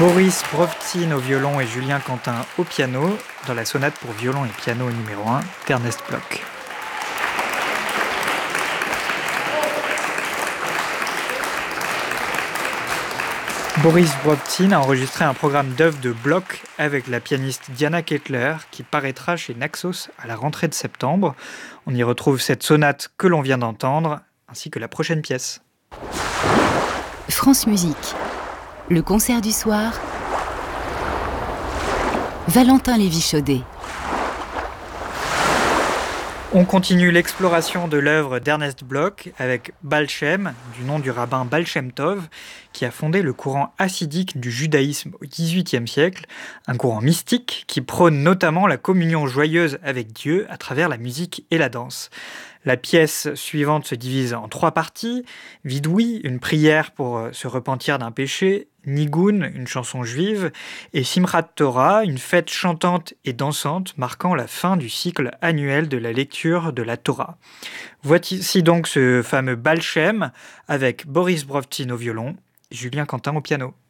Boris Brovtsin au violon et Julien Quentin au piano, dans la sonate pour violon et piano numéro 1 d'Ernest Bloch. Boris Brovtsin a enregistré un programme d'œuvres de Bloch avec la pianiste Diana Kettler qui paraîtra chez Naxos à la rentrée de septembre. On y retrouve cette sonate que l'on vient d'entendre, ainsi que la prochaine pièce. France Musique, le concert du soir, Valentin Lévy-Chaudet. On continue l'exploration de l'œuvre d'Ernest Bloch avec Baal Shem, du nom du rabbin Baal Shem Tov, qui a fondé le courant hassidique du judaïsme au XVIIIe siècle, un courant mystique qui prône notamment la communion joyeuse avec Dieu à travers la musique et la danse. La pièce suivante se divise en 3 parties. Vidoui, une prière pour se repentir d'un péché, Nigun, une chanson juive, et Simchat Torah, une fête chantante et dansante marquant la fin du cycle annuel de la lecture de la Torah. Voici donc ce fameux Baal Shem avec Boris Brovtsin au violon, Julien Quentin au piano.